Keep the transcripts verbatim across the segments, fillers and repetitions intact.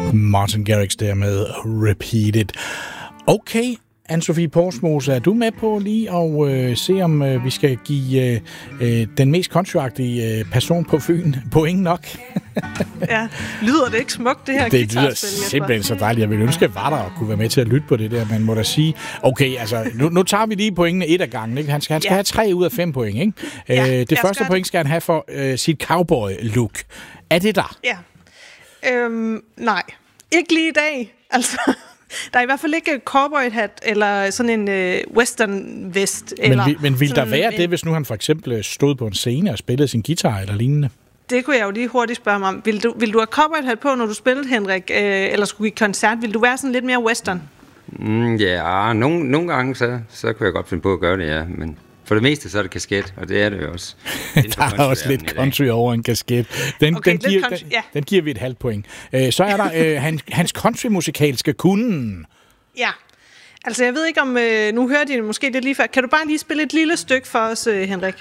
Martin Garrix der med Repeated. Okay, Anne-Sophie Porsmose, er du med på lige at øh, se, om øh, vi skal give øh, den mest countryagtige øh, person på Fyn point nok? Ja, lyder det ikke smukt, det her det guitarspil? Det lyder simpelthen så dejligt. Jeg ville ønske, at var der og kunne være med til at lytte på det der. Man må da sige, okay, altså, nu, nu tager vi lige pointene et af gangen. Ikke? Han skal, han skal ja. have tre ud af fem point. Ikke? Ja, øh, det første point skal han have for øh, sit cowboy-look. Er det der? Ja. Øhm, nej, ikke lige i dag. Altså, der er i hvert fald ikke cowboy-hat eller sådan en øh, western-vest. Men, eller vi, men ville der være en, det, hvis nu han for eksempel stod på en scene og spillede sin guitar eller lignende? Det kunne jeg jo lige hurtigt spørge mig om. Vil du, vil du have cowboy-hat på, når du spillede, Henrik? Øh, eller skulle vi koncert? Vil du være sådan lidt mere western? Mm, ja, nogle, nogle gange så, så kunne jeg godt finde på at gøre det, ja. Men for det meste så er det kasket, og det er det jo også. Der er også lidt country over en kasket. Den, okay, den, giver, country, den, ja. den giver vi et halvt point. Øh, så er der øh, hans, hans countrymusikalske kunden. Ja, altså jeg ved ikke om... Øh, nu hørte I det måske det lige før. Kan du bare lige spille et lille stykke for os, øh, Henrik?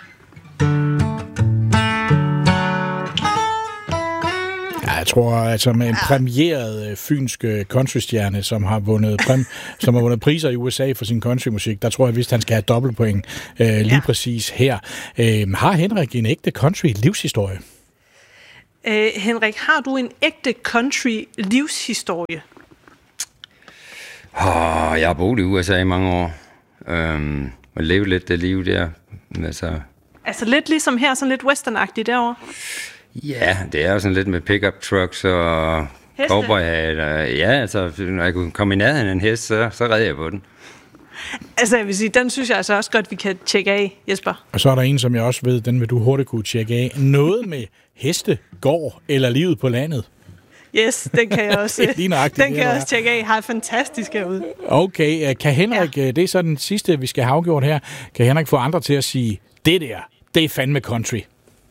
Ja, jeg tror, altså med en præmieret øh, fynsk øh, countrystjerne, som har vundet præm, som har vundet priser i U S A for sin countrymusik, der tror jeg vist, han skal have dobbeltpoint øh, lige ja. præcis her. Øh, har Henrik en ægte country livshistorie? Øh, Henrik, har du en ægte country livshistorie? Oh, jeg har boet i U S A i mange år, øhm, og levet lidt det liv der. Altså, altså lidt ligesom her, sådan lidt westernagtigt derovre? Ja, det er jo sådan lidt med pickup trucks og cowboyhat. Ja, altså, når jeg kunne komme i nærheden af en hest, så, så redde jeg på den. Altså, jeg vil sige, den synes jeg altså også godt, vi kan tjekke af, Jesper. Og så er der en, som jeg også ved, den vil du hurtigt kunne tjekke af. Noget med heste, gård eller livet på landet. Yes, den kan jeg også, den kan jeg også tjekke af. Har fantastisk herude. Okay, kan Henrik, ja. det er så den sidste, vi skal have afgjort her, kan Henrik få andre til at sige, det der, det er fandme country?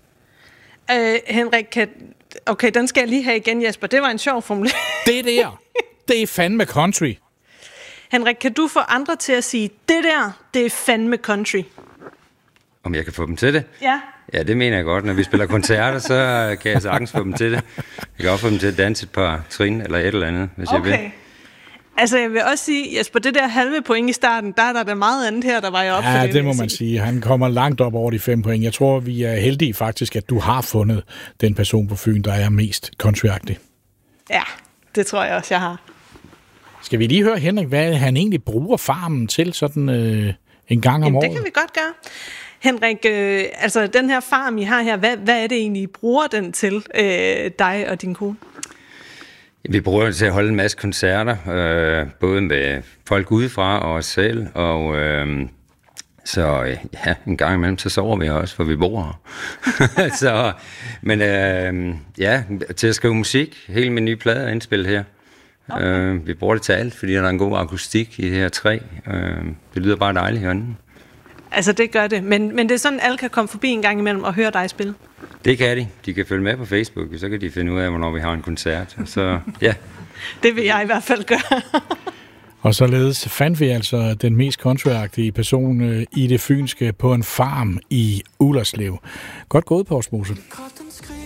Uh, Henrik, kan... okay, den skal jeg lige have igen, Jesper. Det var en sjov formulering. Det der, det er fandme country. Henrik, kan du få andre til at sige, det der, det er fandme country? Om jeg kan få dem til det? Ja. Ja, det mener jeg godt. Når vi spiller koncerter, så kan jeg sagtens få dem til det. Jeg kan også få dem til at danse et par trin eller et eller andet, hvis okay. jeg vil. Altså, jeg vil også sige, Jesper, det der halve point i starten, der er der da meget andet her, der var jeg op ja, for det. det, det må man sige. sige. Han kommer langt op over de fem point. Jeg tror, vi er heldige faktisk, at du har fundet den person på Fyn, der er mest countryagtig. Ja, det tror jeg også, jeg har. Skal vi lige høre, Henrik, hvad han egentlig bruger farmen til sådan øh, en gang om Jamen, året? det kan vi godt gøre. Henrik, øh, altså den her farm, I har her, hvad, hvad er det egentlig, I bruger den til, øh, dig og din kone? Vi bruger den til at holde en masse koncerter, øh, både med folk udefra og os selv, og øh, så ja, en gang imellem, så sover vi også, for vi bor her. så, men øh, ja, til at skrive musik, hele min nye plade er indspillet her. Okay. Øh, vi bruger det til alt, fordi der er en god akustik i det her træ. Øh, det lyder bare dejligt i hånden. Altså, det gør det. Men, men det er sådan, alle kan komme forbi en gang imellem og høre dig spille? Det kan de. De kan følge med på Facebook, og så kan de finde ud af, hvornår vi har en koncert. Så, ja. Det vil jeg i hvert fald gøre. Og således fandt vi altså den mest countryagtige person i det fynske på en farm i Ullerslev. Godt gået, Porsmose.